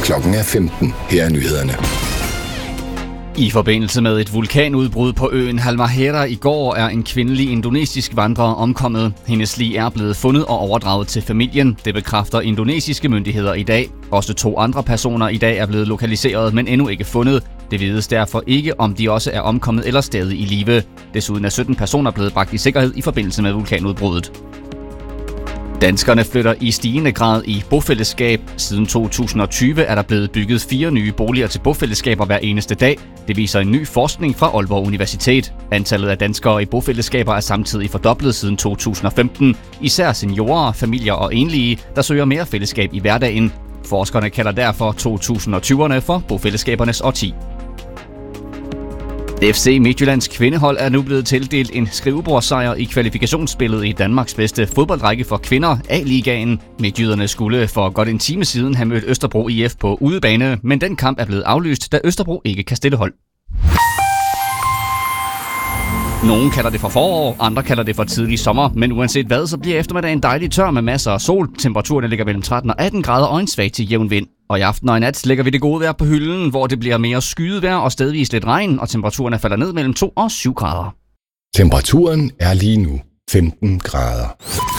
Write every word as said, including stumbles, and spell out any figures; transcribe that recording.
Klokken er femten. Her er nyhederne. I forbindelse med et vulkanudbrud på øen Halmahera i går er en kvindelig indonesisk vandrer omkommet. Hendes lig er blevet fundet og overdraget til familien. Det bekræfter indonesiske myndigheder i dag. Også to andre personer i dag er blevet lokaliseret, men endnu ikke fundet. Det vides derfor ikke, om de også er omkommet eller stadig i live. Desuden er sytten personer blevet bragt i sikkerhed i forbindelse med vulkanudbruddet. Danskerne flytter i stigende grad i bofællesskab. Siden to tusind og tyve er der blevet bygget fire nye boliger til bofællesskaber hver eneste dag. Det viser en ny forskning fra Aalborg Universitet. Antallet af danskere i bofællesskaber er samtidig fordoblet siden to tusind og femten. Især seniorer, familier og enlige, der søger mere fællesskab i hverdagen. Forskerne kalder derfor to tusind og tyverne for bofællesskabernes årti. F C Midtjyllands kvindehold er nu blevet tildelt en skrivebordssejr i kvalifikationsspillet i Danmarks bedste fodboldrække for kvinder, A-ligaen. Midtjyderne skulle for godt en time siden have mødt Østerbro I F på udebane, men den kamp er blevet aflyst, da Østerbro ikke kan stille hold. Nogle kalder det for forår, andre kalder det for tidlig sommer, men uanset hvad, så bliver eftermiddagen dejlig tør med masser af sol. Temperaturen ligger mellem tretten og atten grader og en svag til jævn vind. Og i aften og i nat lægger vi det gode vejr på hylden, hvor det bliver mere skydevejr og stedvis lidt regn, og temperaturen falder ned mellem to og syv grader. Temperaturen er lige nu femten grader.